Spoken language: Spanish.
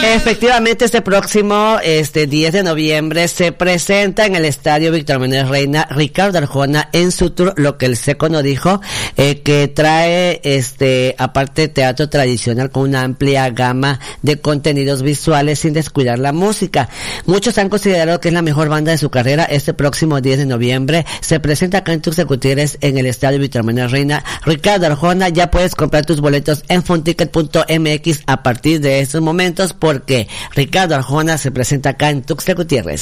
Efectivamente, este próximo 10 de noviembre se presenta en el Estadio Víctor Manuel Reina Ricardo Arjona en su tour, lo que el Seco nos dijo, que trae aparte teatro tradicional con una amplia gama de contenidos visuales sin descuidar la música. Muchos han considerado que es la mejor banda de su carrera. Este próximo 10 de noviembre se presenta acá en Tuxtla Gutiérrez en el Estadio Víctor Manuel Reina Ricardo Arjona. Ya puedes comprar tus boletos en funticket.mx a partir de estos momentos, porque Ricardo Arjona se presenta acá en Tuxtla Gutiérrez.